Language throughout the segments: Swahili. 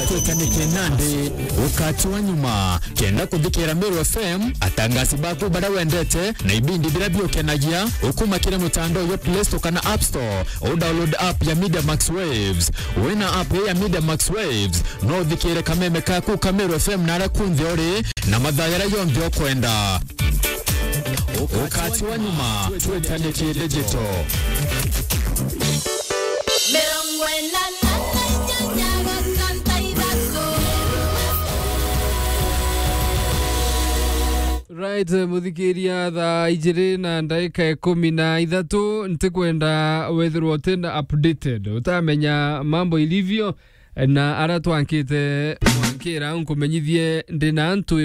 tukanike nandi ukati wa nyuma kenda kuthikira Meru FM atangasi baku bara wendete na ibindi bila biokenagia ukumakire mutandao ya Play Store kana App Store o download app ya Media Max Waves wena app ya Media Max Waves no thikire kameme kaku ka Meru FM nara kunthi ori na madhayara yonthe okwenda ukati wa nyuma tukanike digital. Right, muthikiria tha ijiri na ndaika 13 ntikwenda wethirwo tena updated utamenya mambo ilivyo na ara twankite mwankira nkumenyithie ndina antu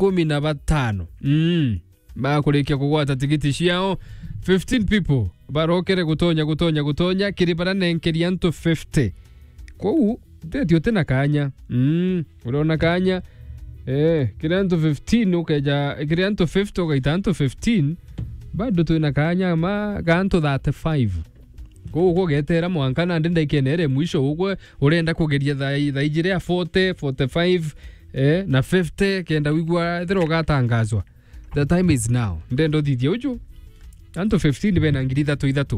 15 bakurikia kugwata tigiti ciao 15 people barokere gutonya kiribara nenkeria antu 50 kou ndio tena kanya urona kanya kiranto 15 ukaja kiranto 50 ukaitanto 15 bado tu inakanya ma ganto 35 ko getera mwankana ndenda ikenere mwisho uko urenda kugeria thaijire ya 40 45 na 50 kenda wigwa thero gatangazwa. The time is now ndendo thithia uju anto 15 bena ngiri 3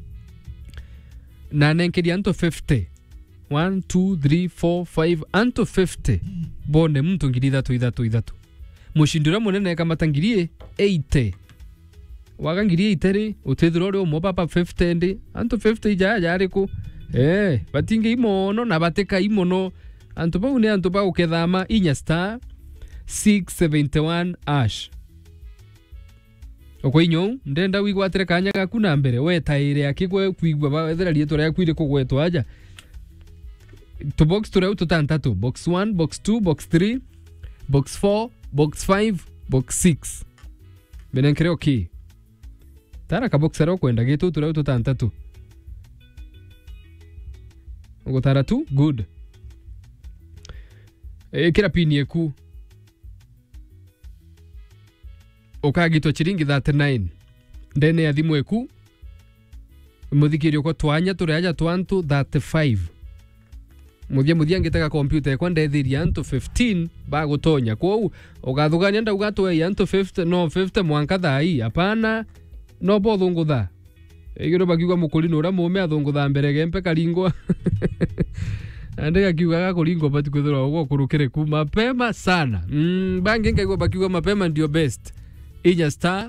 na nenkeria anto 50 1, 2, 3, 4, 5 anto 50 bone mtu ngiri 3 mushindura munene kamata ngiri 80 waga ngiri 80 utethiro ri umo papa 50 ndi anto 50 jaja ariku batinge imono na bateka imono anto bau ne anto bau kethama inya star 671 ash okoinyo ndenda wigwatire kanya gaku na mbere wetaire akigwe kwigwa bathera rieto ria kwire kugwetwa aja to box to reu tutantatu box 1 box 2 box 3 box 4 box 5 box 6 benenkere okay tara ka box ro kwenda gitu to reu tutantatu ugotara tu good kira pini eku okagito chiringi 39 ndene ya thimu eku muthikirio ko twanya turaja twantu 35 muthia ngitaka computer kwa ndethiria antu 15 bagutonya kwou ugathugania nda ugatwe antu 50 no 50 mwanka thai hapana no bothungutha igiro bakiwa mukulino ura mume athungutha mbere gempe karingwa andega kiuga kuringwa bati kwithira ugo kurukire ku mapema sana bangi ngaiwa bakiwa mapema ndio best inya star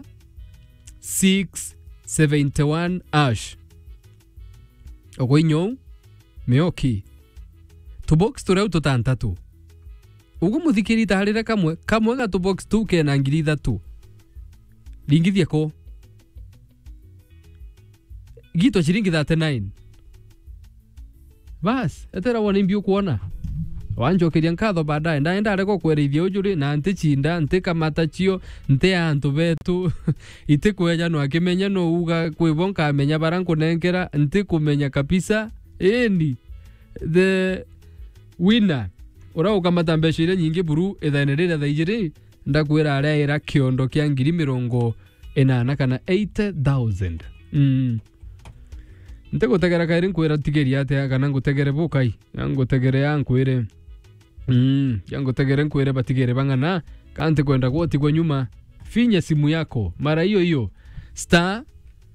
671 ash ogoinyo meoki to box to reu tutantatu ugo muthikiri taharira kamwe ga to box 2 kena ngiri 3 lingithia ko gito chiringi 39 bas etera wona mbio kuona wanjokeria nkatho baadaye ndaenda areko kwerithia ujuri na antichinda ntikamata chio nte antu betu itikweja no akimenya no uga kwibonka amenya baranko nenkera ntikumenya kabisa eni the winner ora ukamata mbeshire nyingi buru ethanerera thaijire ndakwira aria kiondo kia ngiri 80 kana 80,000 ntegutegera kairi nkwira tigeria ate kana ngutegere bukai yangutegere yankwire yangutegere nkwire batigere bangana kante kwenda gwotigwa nyuma finya simu yako mara hiyo star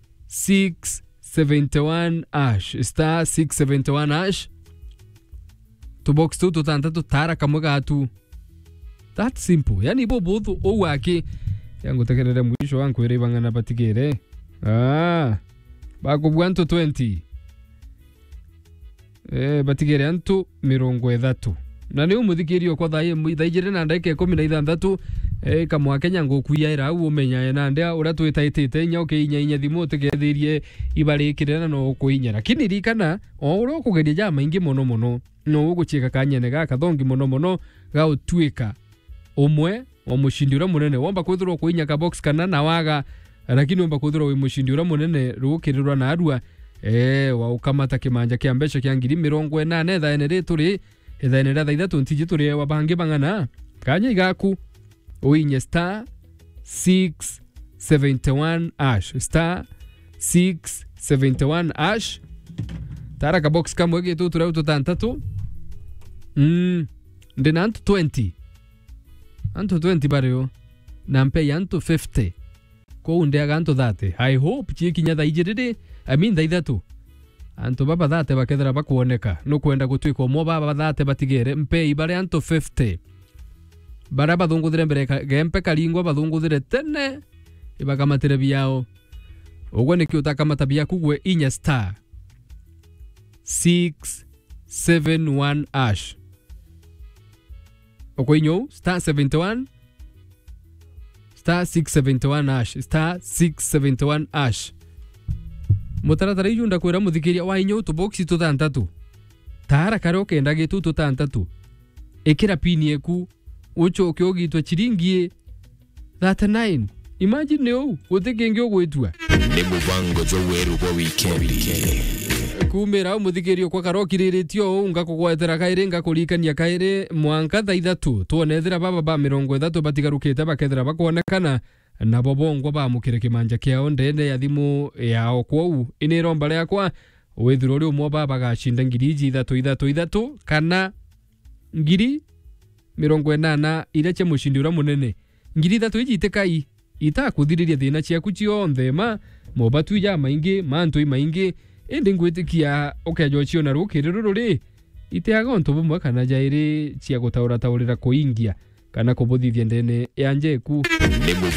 671 ash star 671 ash to box 2 tutantatu tara kamwe gatu that simple yani bobothu owake yangutegerere mwisho wankwire bangana batigere bakubwanto 20 batigere antu 30 na ni umuthikirio kwa thaijire na ndaike 16 kamwa Kenya ngokuya ira umenya na ndia uratwitaitite nya ukiinya thimu utegethirie ibarikire no kuinya lakini rikana oro kugeria jama ingi mono no uguchika kanyene gaka thongi mono ga utwika umwe wa mushindi ura munene womba kwithirwo kuinya ka box kana na waga lakini womba kwithirwo wi mushindi ura munene rukirirwa na arua wa ukamata kimanja kia mbeca kia ngiri 80 thaenere turi thaenere thaitha ntiji turi wa bangi bangana kanya igaku uinye star 671 ash star 671 ash tara ka box kamwe gitu turau tutantatu ndina antu 20 bareo na mpe antu 50 ko undeaga antu 30. I hope chikinya thaa igiriri thaa ithatu antu baba 30 bakethera bakuoneka no kwenda gutwika omwe baba 30 batigere mpe ibare antu 50 bara bathunguthire mbere gempe karingwa bathunguthire tene ibakamatire biao ogwe nikio utakamata biaku gwe inya star 671 ash okoinyo star 71 star 671 ash star 671 ash mutaratara ijunda kwera muthikiria wa inyo to box tutantatu tara karo kenda gitu tutantatu ekira pini eku ucho kyogitwa chiringi 39. Imagine yo utekenge ogwitwa ni mubango jo weru bo weekend kumera muthikirio kwa karokiriritio unga kugwetera kaire nga kurikania kaire mwanka thaa ithatu tuonethera baba ba 30 batigarukite bakethera bakuonekana na bobongo ba mukire kimanja kiao ndende ya thimu yao kwau iniromba yakwa withiro ri umwe baba gashinda ngiri ithatu kana ngiri 80 ira che mushindi ura munene ngiri ithatu ijitekai itakuthiriria thina ciaku cionthe mobatu ya maingi mantu maingi indi ngwitikia okejochio na rukiriro ruri iteaga onto bumwe kana jairi cia gutaura taurira kuingia kana kubuthithia ndene ya njeku